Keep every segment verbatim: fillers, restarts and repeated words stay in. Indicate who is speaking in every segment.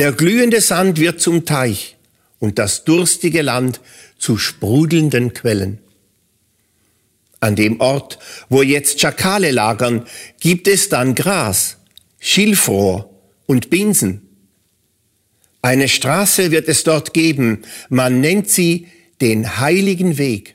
Speaker 1: Der glühende Sand wird zum Teich und das durstige Land zu sprudelnden Quellen. An dem Ort, wo jetzt Schakale lagern, gibt es dann Gras, Schilfrohr und Binsen. Eine Straße wird es dort geben, man nennt sie den heiligen Weg.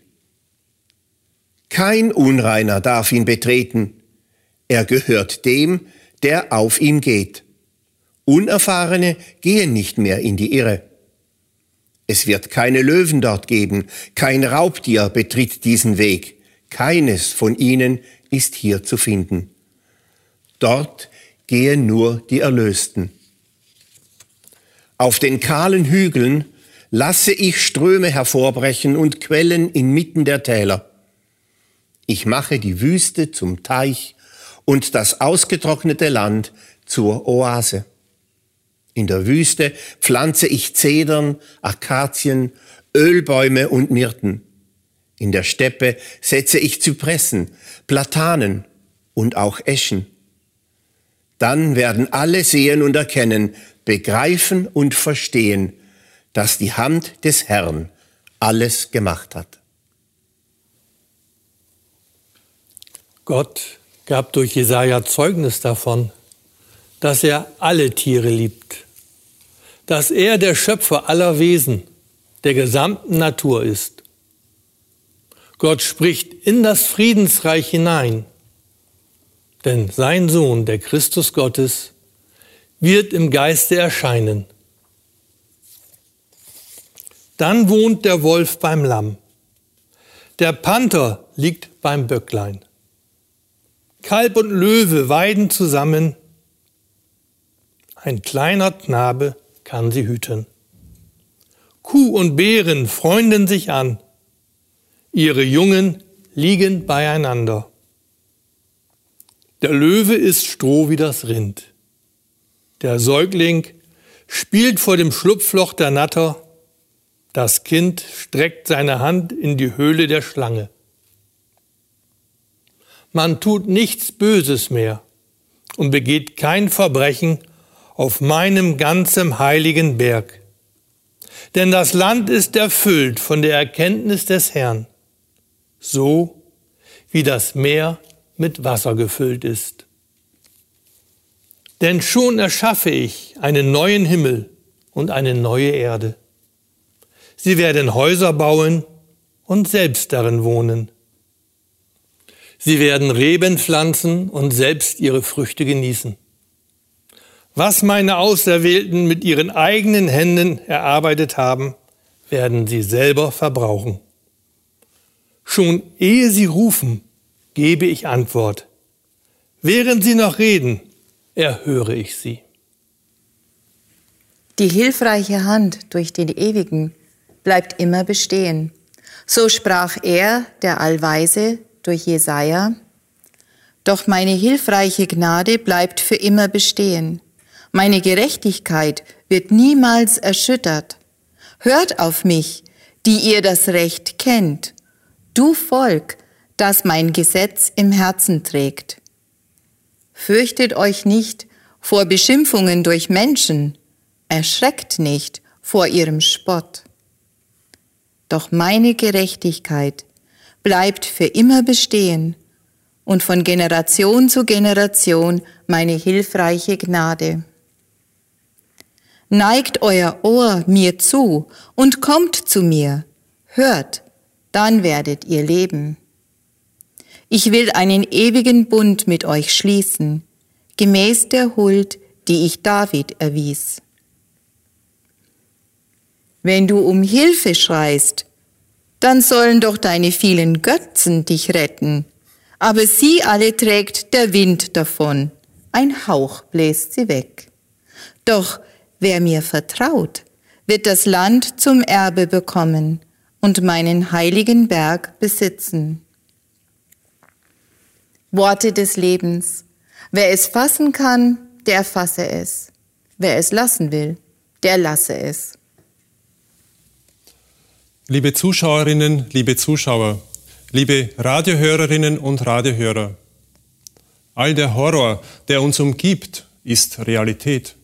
Speaker 1: Kein Unreiner darf ihn betreten, er gehört dem, der auf ihm geht. Unerfahrene gehen nicht mehr in die Irre. Es wird keine Löwen dort geben, kein Raubtier betritt diesen Weg. Keines von ihnen ist hier zu finden. Dort gehen nur die Erlösten. Auf den kahlen Hügeln lasse ich Ströme hervorbrechen und Quellen inmitten der Täler. Ich mache die Wüste zum Teich und das ausgetrocknete Land zur Oase. In der Wüste pflanze ich Zedern, Akazien, Ölbäume und Myrten. In der Steppe setze ich Zypressen, Platanen und auch Eschen. Dann werden alle sehen und erkennen, begreifen und verstehen, dass die Hand des Herrn alles gemacht hat.
Speaker 2: Gott gab durch Jesaja Zeugnis davon, dass er alle Tiere liebt, dass er der Schöpfer aller Wesen, der gesamten Natur ist. Gott spricht in das Friedensreich hinein, denn sein Sohn, der Christus Gottes, wird im Geiste erscheinen. Dann wohnt der Wolf beim Lamm, der Panther liegt beim Böcklein. Kalb und Löwe weiden zusammen, ein kleiner Knabe kann sie hüten. Kuh und Bären freunden sich an, ihre Jungen liegen beieinander. Der Löwe isst Stroh wie das Rind. Der Säugling spielt vor dem Schlupfloch der Natter. Das Kind streckt seine Hand in die Höhle der Schlange. Man tut nichts Böses mehr und begeht kein Verbrechen auf meinem ganzen heiligen Berg. Denn das Land ist erfüllt von der Erkenntnis des Herrn, so wie das Meer mit Wasser gefüllt ist. Denn schon erschaffe ich einen neuen Himmel und eine neue Erde. Sie werden Häuser bauen und selbst darin wohnen. Sie werden Reben pflanzen und selbst ihre Früchte genießen. Was meine Auserwählten mit ihren eigenen Händen erarbeitet haben, werden sie selber verbrauchen. Schon ehe sie rufen, gebe ich Antwort. Während sie noch reden, erhöre ich sie.
Speaker 3: Die hilfreiche Hand durch den Ewigen bleibt immer bestehen. So sprach er, der Allweise, durch Jesaja. Doch meine hilfreiche Gnade bleibt für immer bestehen. Meine Gerechtigkeit wird niemals erschüttert. Hört auf mich, die ihr das Recht kennt, du Volk, das mein Gesetz im Herzen trägt. Fürchtet euch nicht vor Beschimpfungen durch Menschen, erschreckt nicht vor ihrem Spott. Doch meine Gerechtigkeit bleibt für immer bestehen und von Generation zu Generation meine hilfreiche Gnade. Neigt euer Ohr mir zu und kommt zu mir, hört, dann werdet ihr leben. Ich will einen ewigen Bund mit euch schließen, gemäß der Huld, die ich David erwies. Wenn du um Hilfe schreist, dann sollen doch deine vielen Götzen dich retten, aber sie alle trägt der Wind davon, ein Hauch bläst sie weg. Doch wer mir vertraut, wird das Land zum Erbe bekommen und meinen heiligen Berg besitzen. Worte des Lebens. Wer es fassen kann, der fasse es. Wer es lassen will, der lasse es.
Speaker 4: Liebe Zuschauerinnen, liebe Zuschauer, liebe Radiohörerinnen und Radiohörer, all der Horror, der uns umgibt, ist Realität.